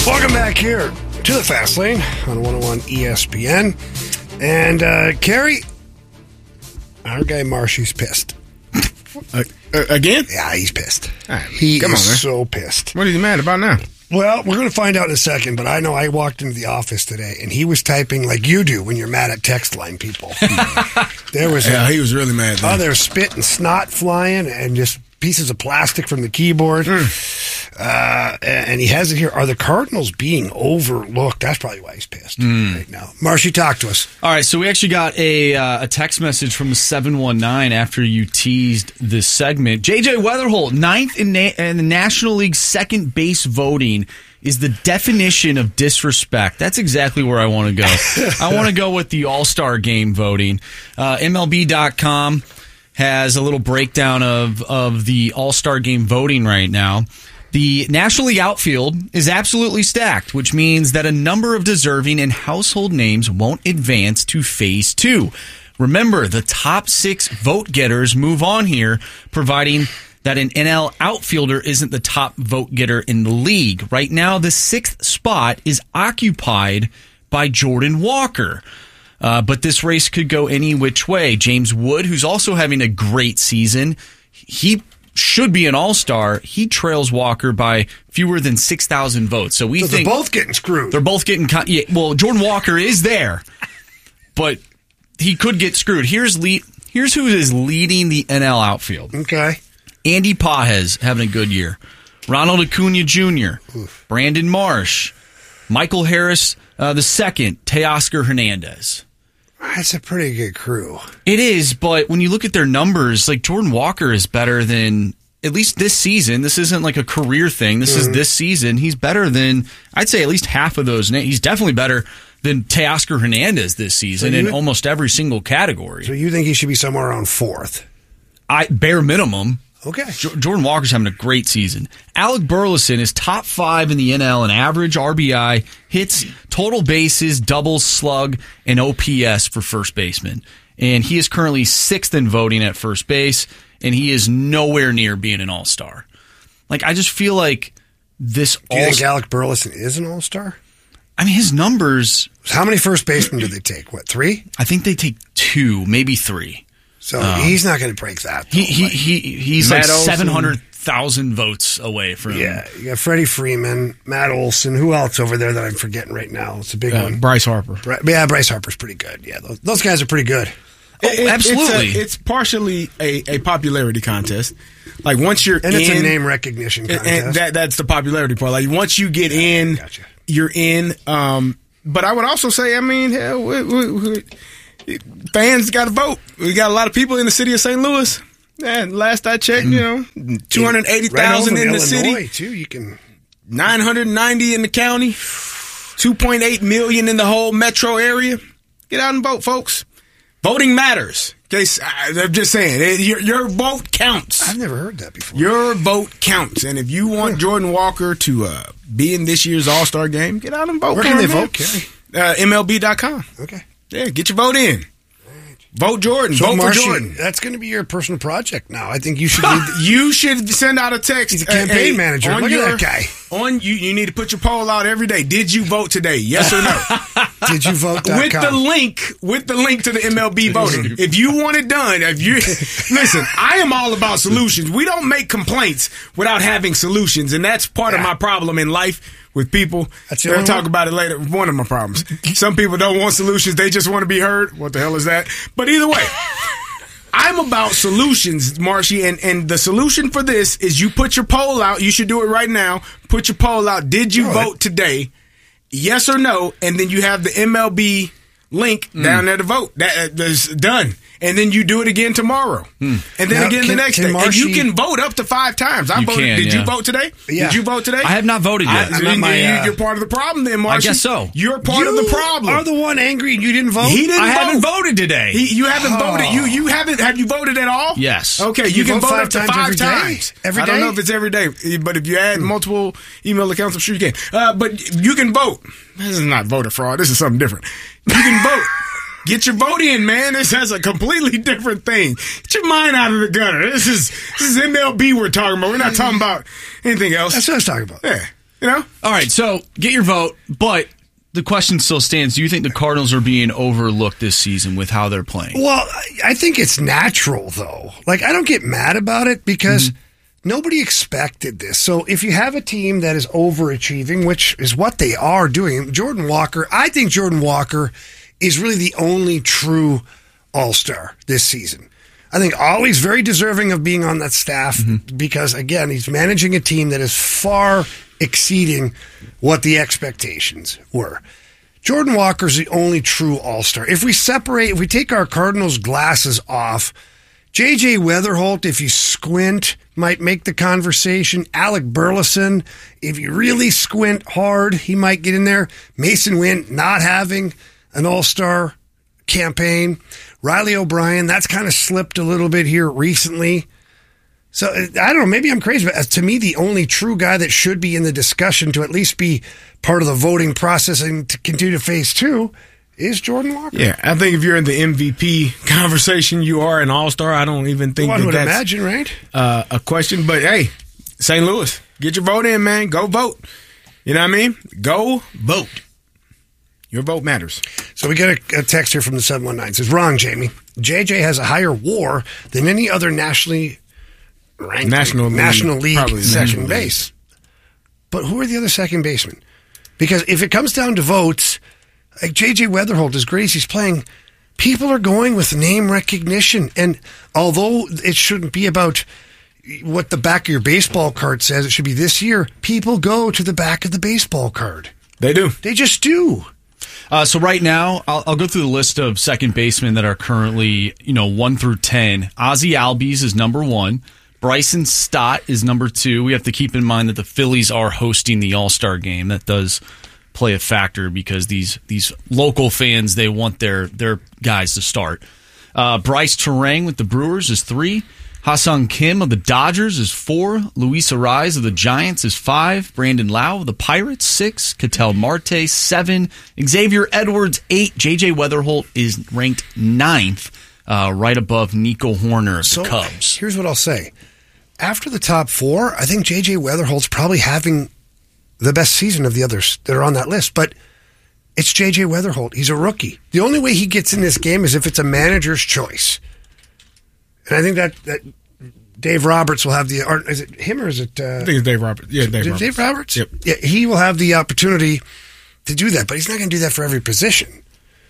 Welcome back here to the Fast Lane on 101 ESPN. And, Kerry, our guy Marshy's pissed. Again? Yeah, he's pissed. Right, he is so pissed. What is he mad about now? Well, we're going to find out in a second, but I know I walked into the office today, and he was typing like you do when you're mad at text line people. He was really mad. Oh, there's spit and snot flying and just pieces of plastic from the keyboard. And he has it here. Are the Cardinals being overlooked? That's probably why he's pissed right now. Marshy, talk to us. All right, so we actually got a text message from the 719 after you teased this segment. JJ Weatherholt, 9th in the National League's second base voting is the definition of disrespect. That's exactly where I want to go. I want to go with the All-Star Game voting. MLB.com has a little breakdown of the All-Star Game voting right now. The National League outfield is absolutely stacked, which means that a number of deserving and household names won't advance to Phase 2. Remember, the top 6 vote getters move on here, providing that an NL outfielder isn't the top vote getter in the league. Right now, the 6th spot is occupied by Jordan Walker. But this race could go any which way. James Wood, who's also having a great season, he should be an all-star. He trails Walker by fewer than 6,000 votes. So think they're both getting screwed. They're both getting well, Jordan Walker is there, but he could get screwed. Here's who is leading the NL outfield. Okay. Andy Pages having a good year. Ronald Acuna Jr., Brandon Marsh, Michael Harris II, Teoscar Hernandez. That's a pretty good crew. It is, but when you look at their numbers, like Jordan Walker is better than, at least this season. This isn't like a career thing. This is this season. He's better than, I'd say, at least half of those. He's definitely better than Teoscar Hernandez this season in almost every single category. So you think he should be somewhere around 4th? Bare minimum. Okay. Jordan Walker's having a great season. Alec Burleson is top 5 in the NL in average RBI, hits, total bases, doubles, slug, and OPS for first baseman. And he is currently 6th in voting at first base, and he is nowhere near being an all-star. Like, I just feel like this Do you think Alec Burleson is an all-star? I mean, his numbers... How many first basemen do they take? 3? I think they take 2, maybe 3. So he's not going to break that. He's like 700,000 votes away from. Yeah, you got Freddie Freeman, Matt Olson. Who else over there that I'm forgetting right now? It's a big one. Bryce Harper. Bryce Harper's pretty good. Yeah, those guys are pretty good. Absolutely. It's partially a popularity contest. Like once you're and it's a name recognition contest. And that's the popularity part. Like once you get in, you're in. But I would also say, I mean, hell, fans got to vote. We got a lot of people in the city of St. Louis. And last I checked, 280,000 in the city. Too. You can 990 in the county. 2.8 million in the whole metro area. Get out and vote, folks. Voting matters. I'm just saying, your vote counts. I've never heard that before. Your vote counts. And if you want Jordan Walker to be in this year's All-Star game, get out and vote. Where can they vote, Kerry? MLB.com. Okay. Yeah, get your vote in. Vote Jordan. So vote Marshy, for Jordan. That's going to be your personal project now. I think you should. You should send out a text. He's a campaign manager. Look at that guy. You need to put your poll out every day. Did you vote today? Yes or no? Did you vote? With the link to the MLB voting. If you want it done, listen, I am all about solutions. We don't make complaints without having solutions, and that's part of my problem in life. With people, we'll talk about it later. One of my problems. Some people don't want solutions. They just want to be heard. What the hell is that? But either way, I'm about solutions, Marshy. And the solution for this is you put your poll out. You should do it right now. Put your poll out. Did you vote today? Yes or no? And then you have the MLB link down there to vote. That's done. And then you do it again tomorrow. And then again the next day. And you can vote up to 5 times. I voted. Did you vote today? Yeah. Did you vote today? I have not voted yet. You're part of the problem then, Marshy. I guess so. You're part of the problem. You are the one angry and you didn't vote? I haven't voted today. You haven't voted. You haven't. Have you voted at all? Yes. Okay, you can vote up to 5 times. Every day? I don't know if it's every day, but if you add multiple email accounts, I'm sure you can. But you can vote. This is not voter fraud. This is something different. You can vote. Get your vote in, man. This has a completely different thing. Get your mind out of the gutter. This is MLB we're talking about. We're not talking about anything else. That's what I was talking about. Yeah. You know? All right, so get your vote, but the question still stands. Do you think the Cardinals are being overlooked this season with how they're playing? Well, I think it's natural, though. Like, I don't get mad about it because nobody expected this. So if you have a team that is overachieving, which is what they are doing, I think Jordan Walker is really the only true all-star this season. I think Ollie's very deserving of being on that staff because, again, he's managing a team that is far exceeding what the expectations were. Jordan Walker's the only true all-star. If we take our Cardinals glasses off, J.J. Weatherholt, if you squint, might make the conversation. Alec Burleson, if you really squint hard, he might get in there. Mason Wynn not having an all-star campaign. Riley O'Brien, that's kind of slipped a little bit here recently. So, I don't know, maybe I'm crazy, but to me, the only true guy that should be in the discussion to at least be part of the voting process and to continue to phase 2 is Jordan Walker. Yeah, I think if you're in the MVP conversation, you are an all-star. I don't even think One would that's imagine, right? A question. But, hey, St. Louis, get your vote in, man. Go vote. You know what I mean? Go vote. Your vote matters. So we get a text here from the 719. It says, wrong, Jamie. JJ has a higher WAR than any other nationally ranked National League second base. But who are the other second basemen? Because if it comes down to votes, like JJ Weatherholt, as great as he's playing, people are going with name recognition. And although it shouldn't be about what the back of your baseball card says, it should be this year, people go to the back of the baseball card. They do. They just do. So right now, I'll go through the list of second basemen that are currently, 1 through 10. Ozzie Albies is number 1. Bryson Stott is number 2. We have to keep in mind that the Phillies are hosting the All-Star game. That does play a factor because these local fans, they want their guys to start. Bryce Terang with the Brewers is 3. Ha-Seong Kim of the Dodgers is 4. Luis Arraez of the Giants is 5. Brandon Lau of the Pirates, 6. Ketel Marte, 7. Xavier Edwards, 8. J.J. Weatherholt is ranked 9th, right above Nico Horner of the Cubs. Here's what I'll say. After the top 4, I think J.J. Weatherholt's probably having the best season of the others that are on that list. But it's J.J. Weatherholt. He's a rookie. The only way he gets in this game is if it's a manager's choice. And I think that Dave Roberts will have is it him or is it? I think it's Dave Roberts. Yeah, Dave Roberts. Yep. Yeah, he will have the opportunity to do that, but he's not going to do that for every position.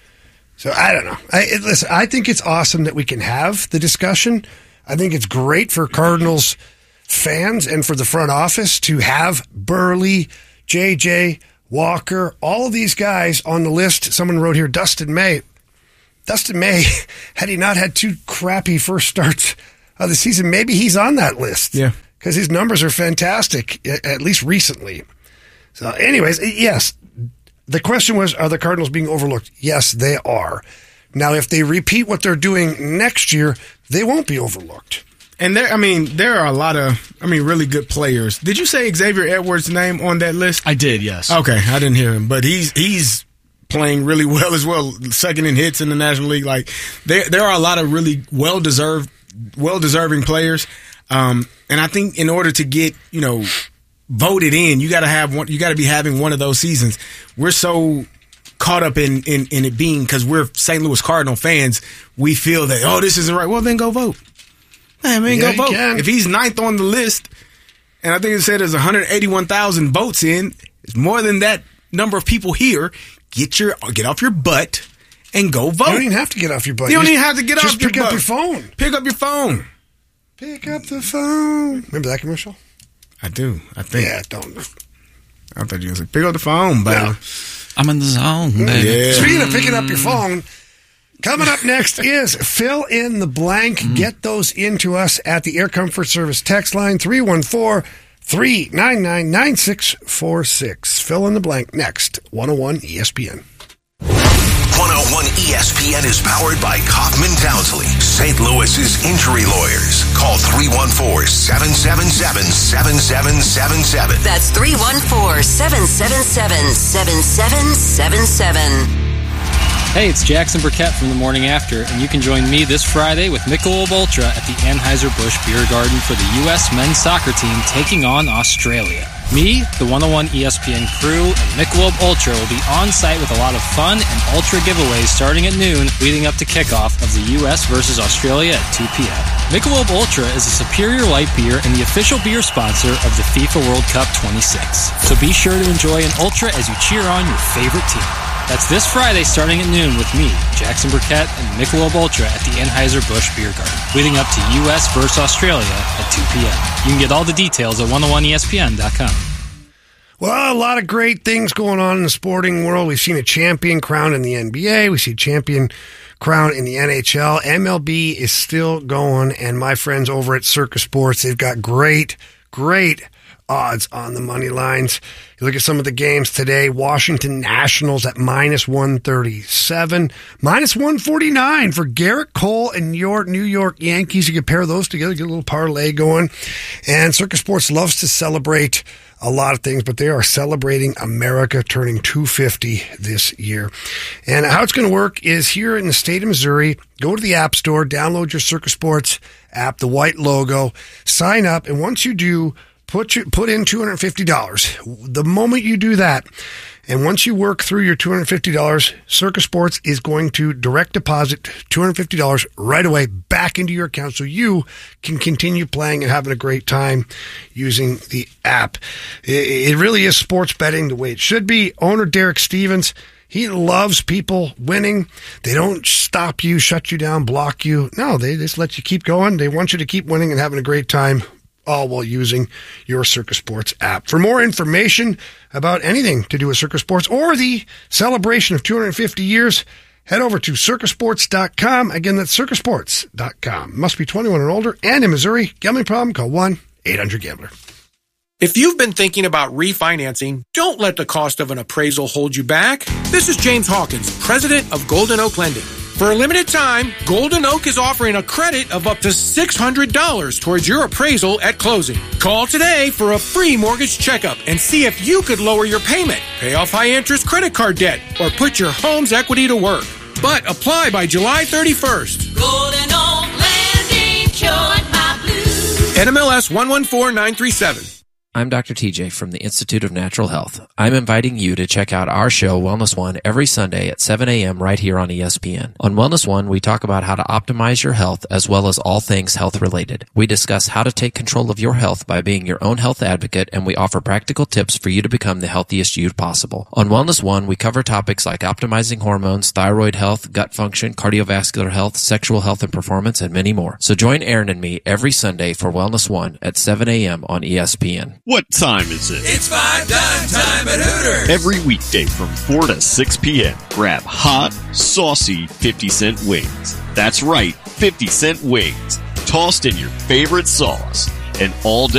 So I don't know. Listen, I think it's awesome that we can have the discussion. I think it's great for Cardinals fans and for the front office to have Burley, JJ, Walker, all of these guys on the list. Someone wrote here, Dustin May. Dustin May, had he not had 2 crappy first starts of the season, maybe he's on that list. Yeah. Because his numbers are fantastic, at least recently. So anyways, yes, the question was, are the Cardinals being overlooked? Yes, they are. Now, if they repeat what they're doing next year, they won't be overlooked. And there are a lot of, really good players. Did you say Xavier Edwards' name on that list? I did, yes. Okay, I didn't hear him, but he's playing really well as well, second in hits in the National League. Like there are a lot of really well-deserving players, and I think in order to get voted in, you got to be having one of those seasons. We're so caught up in it being because we're St. Louis Cardinal fans, we feel that this isn't right. Well, then go vote. Go vote. If he's 9th on the list, and I think it said there's 181,000 votes in, it's more than that number of people here. Get off your butt and go vote. You don't even have to get off your butt. You don't even have to get off your butt. Just pick up your phone. Pick up your phone. Pick up the phone. Remember that commercial? I do. I think. Yeah, don't. I thought you were like, pick up the phone, baby. No. I'm in the zone, baby. Yeah. Speaking of picking up your phone, coming up next is Fill in the Blank. Get those into us at the Air Comfort Service text line 314-399-9646. Fill in the blank next. 101 ESPN. 101 ESPN is powered by Kaufman Townsley, St. Louis's injury lawyers. Call 314-777-7777. That's 314-777-7777. Hey, it's Jackson Burkett from The Morning After, and you can join me this Friday with Michelob Ultra at the Anheuser-Busch Beer Garden for the U.S. men's soccer team taking on Australia. Me, the 101 ESPN crew, and Michelob Ultra will be on site with a lot of fun and Ultra giveaways starting at noon, leading up to kickoff of the U.S. versus Australia at 2 p.m. Michelob Ultra is a superior light beer and the official beer sponsor of the FIFA World Cup 26. So be sure to enjoy an Ultra as you cheer on your favorite team. That's this Friday starting at noon with me, Jackson Burkett, and Michelob Ultra at the Anheuser-Busch Beer Garden, leading up to U.S. versus Australia at 2 p.m. You can get all the details at 101ESPN.com. Well, a lot of great things going on in the sporting world. We've seen a champion crowned in the NBA. We see a champion crowned in the NHL. MLB is still going, and my friends over at Circa Sports, they've got great odds on the money lines. You look at some of the games today. Washington Nationals at minus 137, minus 149 for Garrett Cole and your New York Yankees. You can pair those together, get a little parlay going. And Circa Sports loves to celebrate a lot of things, but they are celebrating America turning 250 this year. And how it's going to work is here in the state of Missouri, go to the App Store, download your Circa Sports app, the white logo, sign up, and once you do, put in $250. The moment you do that, and once you work through your $250, Circa Sports is going to direct deposit $250 right away back into your account so you can continue playing and having a great time using the app. It really is sports betting the way it should be. Owner Derek Stevens, he loves people winning. They don't stop you, shut you down, block you. No, they just let you keep going. They want you to keep winning and having a great time, all while using your Circa Sports app. For more information about anything to do with Circa Sports or the celebration of 250 years, head over to circasports.com. Again, that's circasports.com. Must be 21 or older and in Missouri. Gambling problem? Call 1-800-GAMBLER. If you've been thinking about refinancing, don't let the cost of an appraisal hold you back. This is James Hawkins, president of Golden Oak Lending. For a limited time, Golden Oak is offering a credit of up to $600 towards your appraisal at closing. Call today for a free mortgage checkup and see if you could lower your payment, pay off high-interest credit card debt, or put your home's equity to work. But apply by July 31st. Golden Oak Lending, cured my blues. NMLS 114937. I'm Dr. TJ from the Institute of Natural Health. I'm inviting you to check out our show, Wellness One, every Sunday at 7 a.m. right here on ESPN. On Wellness One, we talk about how to optimize your health as well as all things health related. We discuss how to take control of your health by being your own health advocate, and we offer practical tips for you to become the healthiest you possible. On Wellness One, we cover topics like optimizing hormones, thyroid health, gut function, cardiovascular health, sexual health and performance, and many more. So join Aaron and me every Sunday for Wellness One at 7 a.m. on ESPN. What time is it? It's 5 dime time at Hooters. Every weekday from 4 to 6 p.m. Grab hot, saucy 50-cent wings. That's right, 50-cent wings. Tossed in your favorite sauce. And all day